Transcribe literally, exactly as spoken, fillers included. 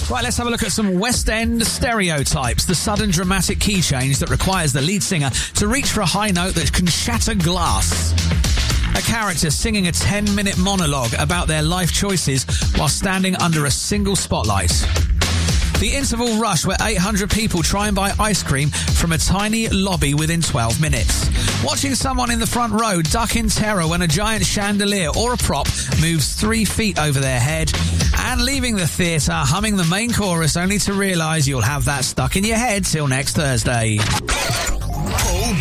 Right, let's have a look at some West End stereotypes. The sudden dramatic key change that requires the lead singer to reach for a high note that can shatter glass. A character singing a ten-minute monologue about their life choices while standing under a single spotlight. The interval rush where eight hundred people try and buy ice cream from a tiny lobby within twelve minutes. Watching someone in the front row duck in terror when a giant chandelier or a prop moves three feet over their head. And leaving the theatre humming the main chorus only to realise you'll have that stuck in your head till next Thursday.